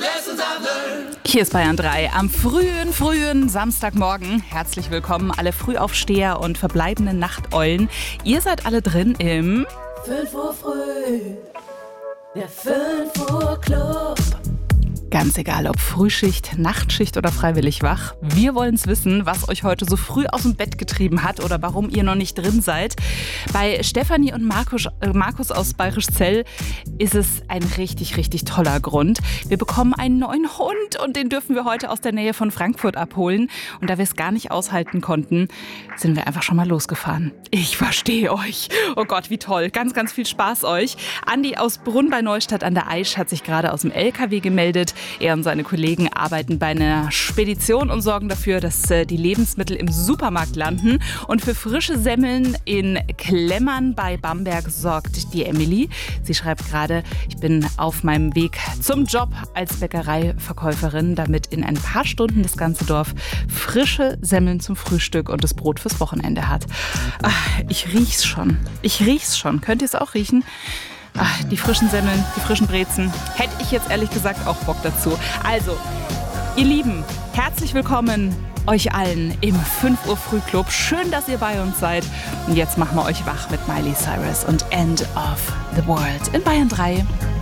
Hier ist Bayern 3 am frühen Samstagmorgen. Herzlich willkommen alle Frühaufsteher und verbleibenden Nachteulen. Ihr seid alle drin im 5 Uhr früh, der 5 Uhr Club. Ganz egal, ob Frühschicht, Nachtschicht oder freiwillig wach. Wir wollen es wissen, was euch heute so früh aus dem Bett getrieben hat oder warum ihr noch nicht drin seid. Bei Stefanie und Markus aus Bayerischzell ist es ein richtig toller Grund. Wir bekommen einen neuen Hund und den dürfen wir heute aus der Nähe von Frankfurt abholen. Und da wir es gar nicht aushalten konnten, sind wir einfach schon mal losgefahren. Ich verstehe euch. Oh Gott, wie toll. Ganz viel Spaß euch. Andi aus Brunn bei Neustadt an der Aisch hat sich gerade aus dem LKW gemeldet. Er und seine Kollegen arbeiten bei einer Spedition und sorgen dafür, dass die Lebensmittel im Supermarkt landen. Und für frische Semmeln in Klemmern bei Bamberg sorgt die Emily. Sie schreibt gerade, ich bin auf meinem Weg zum Job als Bäckereiverkäuferin, damit in ein paar Stunden das ganze Dorf frische Semmeln zum Frühstück und das Brot fürs Wochenende hat. Ich riech's schon. Könnt ihr es auch riechen? Die frischen Semmeln, die frischen Brezen. Hätte ich jetzt ehrlich gesagt auch Bock dazu. Also, ihr Lieben, herzlich willkommen euch allen im 5 Uhr Frühclub. Schön, dass ihr bei uns seid. Und jetzt machen wir euch wach mit Miley Cyrus und End of the World in Bayern 3.